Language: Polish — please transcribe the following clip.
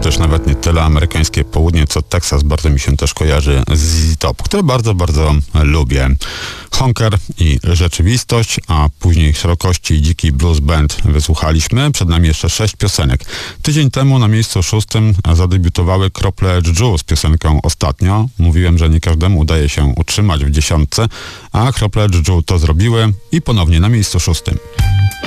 też nawet nie tyle amerykańskie południe, co Teksas. Bardzo mi się też kojarzy z ZZ Top, które bardzo, bardzo lubię. Honker i Rzeczywistość, a później Szerokości i Dziki Blues Band wysłuchaliśmy. Przed nami jeszcze 6 piosenek. Tydzień temu na miejscu 6 zadebiutowały Krople Dżdżu z piosenką Ostatnio. Mówiłem, że nie każdemu udaje się utrzymać w 10, a Krople Dżdżu to zrobiły i ponownie na miejscu 6.